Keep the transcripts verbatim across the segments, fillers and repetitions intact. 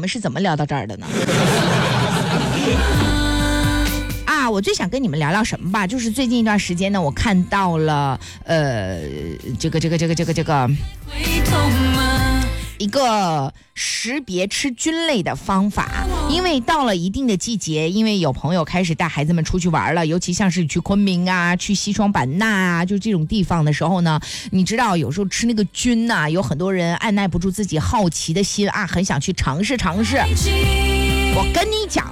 们是怎么聊到这儿的呢？啊，我最想跟你们聊聊什么吧，就是最近一段时间呢，我看到了呃，这个这个这个这个这个一个识别吃菌类的方法。因为到了一定的季节，因为有朋友开始带孩子们出去玩了，尤其像是去昆明啊，去西双版纳啊，就这种地方的时候呢，你知道有时候吃那个菌啊，有很多人按耐不住自己好奇的心啊，很想去尝试尝试。我跟你讲，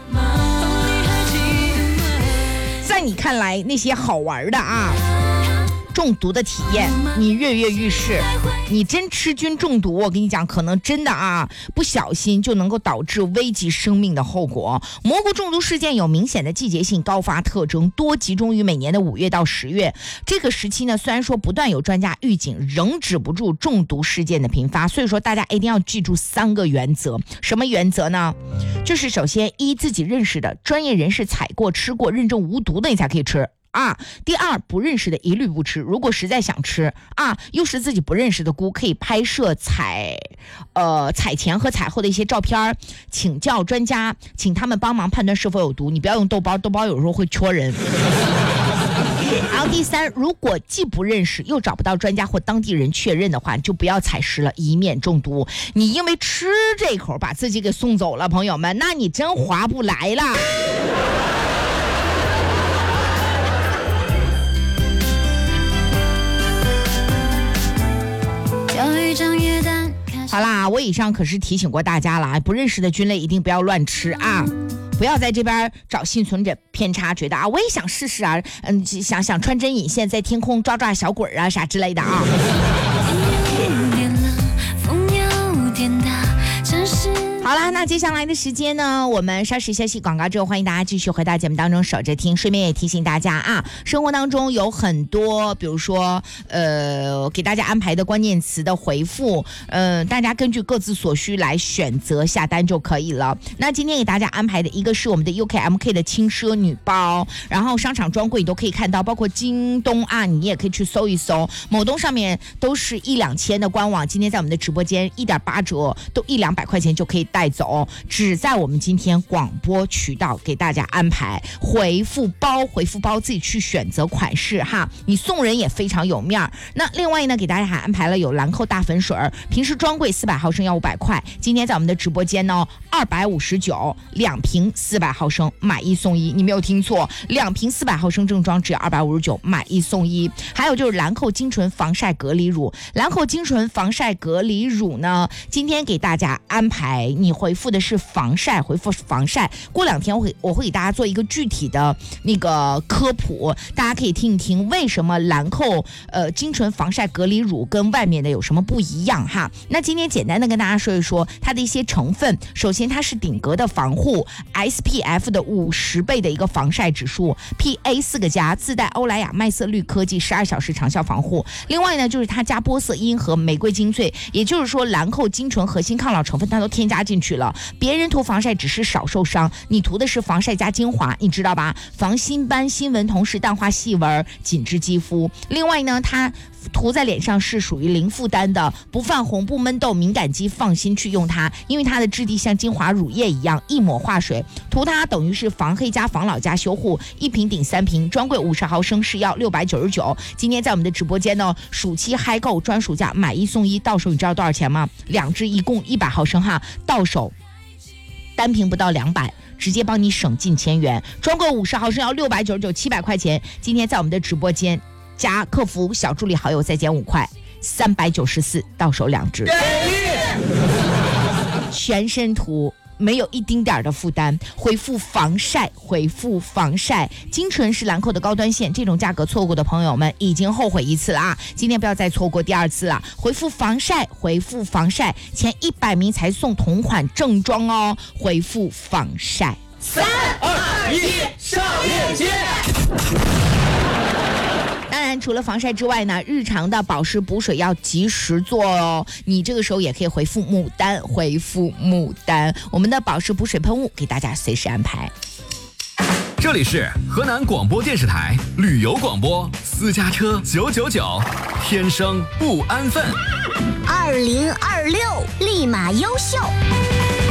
在你看来那些好玩的啊中毒的体验，你跃跃欲试。你真吃菌中毒，我跟你讲，可能真的啊，不小心就能够导致危及生命的后果。蘑菇中毒事件有明显的季节性高发特征，多集中于每年的五月到十月。这个时期呢，虽然说不断有专家预警，仍止不住中毒事件的频发。所以说，大家一定要记住三个原则。什么原则呢？就是首先，一，自己认识的专业人士采过、吃过、认证无毒的，你才可以吃。啊，第二，不认识的一律不吃。如果实在想吃啊，又是自己不认识的菇，可以拍摄采呃采前和采后的一些照片，请教专家，请他们帮忙判断是否有毒。你不要用豆包，豆包有时候会戳人。然后第三，如果既不认识又找不到专家或当地人确认的话，就不要采食了，以免中毒。你因为吃这口把自己给送走了，朋友们，那你真划不来了。好啦，我以上可是提醒过大家了，不认识的菌类一定不要乱吃啊！不要在这边找幸存者偏差，觉得啊，我也想试试啊，嗯，想想穿针引线，在天空抓抓小鬼啊啥之类的啊。好啦，那接下来的时间呢，我们稍事休息广告之后，欢迎大家继续回到节目当中守着听。顺便也提醒大家啊，生活当中有很多，比如说呃，给大家安排的关键词的回复，呃，大家根据各自所需来选择下单就可以了。那今天给大家安排的一个是我们的 U K M K 的轻奢女包，然后商场专柜你都可以看到，包括京东啊，你也可以去搜一搜，某东上面都是一两千的官网，今天在我们的直播间一点八折，都一两百块钱就可以带走，只在我们今天广播渠道给大家安排。回复包，回复包自己去选择款式哈，你送人也非常有面儿。那另外呢，给大家还安排了有兰蔻大粉水，平时专柜四百毫升要五百块，今天在我们的直播间呢二百五十九，两瓶四百毫升买一送一，你没有听错，两瓶四百毫升正装只要二百五十九，买一送一。还有就是兰蔻精纯防晒隔离乳，兰蔻精纯防晒隔离乳呢，今天给大家安排，你回复的是防晒，回复防晒，过两天我会我会给大家做一个具体的那个科普，大家可以听一听为什么兰蔻呃精纯防晒隔离乳跟外面的有什么不一样哈。那今天简单的跟大家说一说它的一些成分。首先它是顶格的防护 S P F 的五十倍的一个防晒指数， P A 四个加，自带欧莱雅麦色绿科技十二小时长效防护。另外呢，就是它加玻色因和玫瑰精粹，也就是说兰蔻精纯核心抗老成分它都添加进去了。别人涂防晒只是少受伤，你涂的是防晒加精华，你知道吧？防新斑新纹，同时淡化细纹，紧致肌肤。另外呢，它涂在脸上是属于零负担的，不泛红不闷痘，敏感肌放心去用它，因为它的质地像精华乳液一样，一抹化水，涂它等于是防黑加防老加修护，一瓶顶三瓶，专柜五十毫升是要六百九十九。今天在我们的直播间呢，暑期嗨购专属价买一送一，到手你知道多少钱吗？两支一共一百毫升哈，到手单瓶不到两百，直接帮你省近千元。专柜五十毫升要六百九十九，七百块钱。今天在我们的直播间加客服小助理好友再减五块，三百九十四，到手两支。全身涂，没有一丁点的负担。回复防晒，回复防晒，精纯是兰蔻的高端线，这种价格错过的朋友们已经后悔一次了啊！今天不要再错过第二次了。回复防晒，回复防晒，前一百名才送同款正装哦。回复防晒， 三二一，上链接。 当然除了防晒之外呢，日常的保湿补水要及时做哦。你这个时候也可以回复牡丹，回复牡丹，我们的保湿补水喷雾给大家随时安排。 这里是河南广播电视台旅游广播，私家车九九九，天生不安分。 二零二六立马优秀。